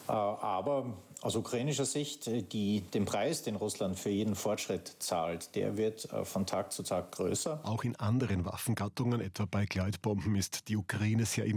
Aber aus ukrainischer Sicht, den Preis, den Russland für jeden Fortschritt zahlt, der wird von Tag zu Tag größer. Auch in anderen Waffengattungen, etwa bei Gleitbomben, ist die Ukraine sehr